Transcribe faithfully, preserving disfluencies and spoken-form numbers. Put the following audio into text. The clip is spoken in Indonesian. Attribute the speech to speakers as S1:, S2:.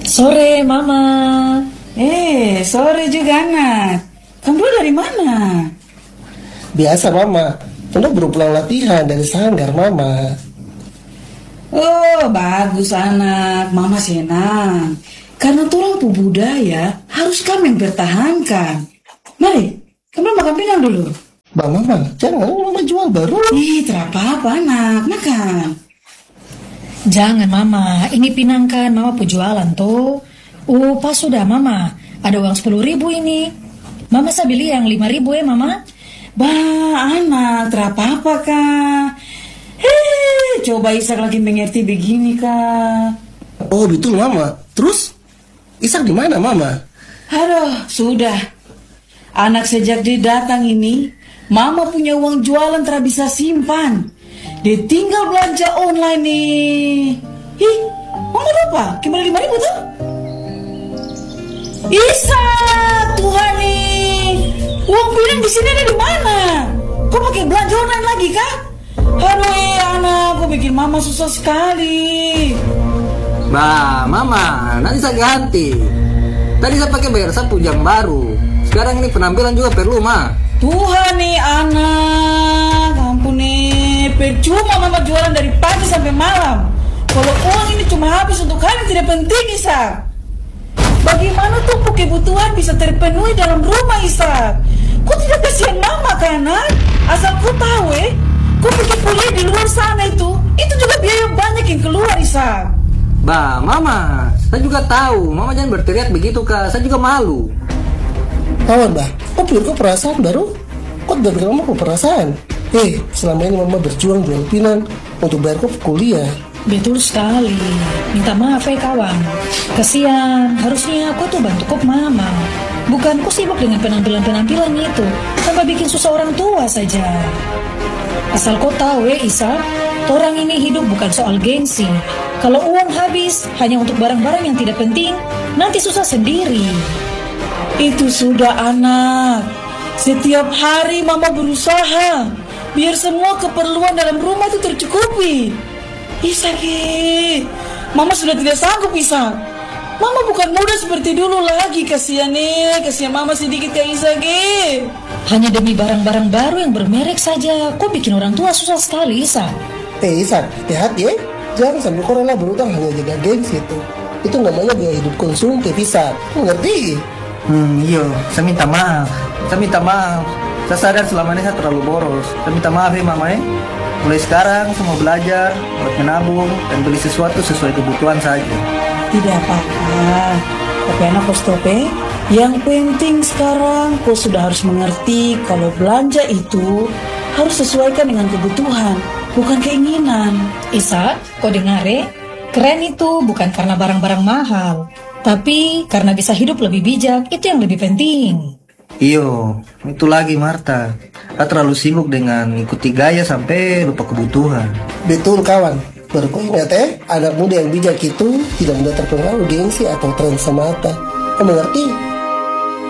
S1: Sore, Mama.
S2: Eh, sore juga anak. Kamu dari mana?
S3: Biasa Mama, Tondo baru pulang latihan dari sanggar Mama.
S2: Oh, bagus anak. Mama senang. Karena tulang pu budaya harus kami pertahankan. Mari, kamu makan pinggang dulu.
S3: Bang Mama, jangan Mama jual baru.
S2: Ih, tidak apa-apa anak, makan.
S1: Jangan, Mama. Ini pinangkan Mama pu jualan tuh. Oh, pas sudah, Mama. Ada uang sepuluh ribu ini. Mama saya beli yang lima ribu ya, Mama.
S2: Bah, anak, tidak apa-apa kak. Hei, coba Isak lagi mengerti begini kak.
S3: Oh, betul Mama. Terus Isak di mana Mama?
S2: Aduh, sudah. Anak sejak dia datang ini, Mama punya uang jualan tidak bisa simpan. Dia tinggal belanja online nih. Ih, Mama lupa, kembali lima ribu tuh. Isa, Tuhan nih. Uang pinang di sini ada di mana? Kau pakai belanja online lagi kah? Aduh, eh, anak, kau bikin Mama susah sekali.
S4: Bah, Mama, nanti saya ganti. Tadi saya pakai bayar sapu jam baru. Sekarang ini penampilan juga perlu, Ma.
S2: Tuhan nih anak, ampun nih, percuma Mama jualan dari pagi sampai malam. Kalau uang ini cuma habis untuk hal yang tidak penting, Isa. Bagaimana tuh kebutuhan bisa terpenuhi dalam rumah, Isa? Kau tidak kasihan Mama kan, anak? Asal kau tahu, eh, kau pergi kuliah di luar sana itu, itu juga biaya banyak yang keluar, Isa.
S4: Bah, Mama, saya juga tahu. Mama jangan berteriak begitu, Kak. Saya juga malu.
S3: Kawan bah, kok pikir kok perasaan baru? Kok udah bilang Mama kok perasaan? Eh, selama ini Mama berjuang jual pinang untuk bayar kok kuliah.
S1: Betul sekali. Minta maaf ya kawan. Kasihan, harusnya aku tuh bantu kok Mama. Bukan kok sibuk dengan penampilan-penampilan itu, tanpa bikin susah orang tua saja. Asal kau tahu ya Isa, orang ini hidup bukan soal gengsi. Kalau uang habis hanya untuk barang-barang yang tidak penting, nanti susah sendiri.
S2: Itu sudah anak. Setiap hari Mama berusaha biar semua keperluan dalam rumah itu tercukupi. Isa, Ki. Mama sudah tidak sanggup, Isa. Mama bukan muda seperti dulu lagi. Kasihan nih, kasihan Mama sedikit ke Isa, Ki.
S1: Hanya demi barang-barang baru yang bermerek saja, kok bikin orang tua susah sekali, Isa.
S3: Eh Isak, hati-hati ya. Jangan sampai kau rela berutang hanya jaga gengsi itu. Itu namanya biaya hidup konsumtif, Isak. Ngerti?
S4: Hmm, iya. Saya minta maaf. Saya minta maaf. Saya sadar selama ini saya terlalu boros. Saya minta maaf ya, Mama ya. Mulai sekarang saya mau belajar, buat menabung, dan beli sesuatu sesuai kebutuhan saja.
S2: Tidak apa-apa. Tapi anak kau stop ya. Yang penting sekarang kau sudah harus mengerti kalau belanja itu harus sesuaikan dengan kebutuhan, bukan keinginan.
S1: Isa, kau dengar ya? Keren itu bukan karena barang-barang mahal, tapi karena bisa hidup lebih bijak, itu yang lebih penting.
S4: Iyo, itu lagi Marta. Saya terlalu sibuk dengan ikuti gaya sampai lupa kebutuhan.
S3: Betul kawan. Baru kau ingat eh, anak muda yang bijak itu tidak mudah terpengaruh gengsi atau tren semata. Kau mengerti?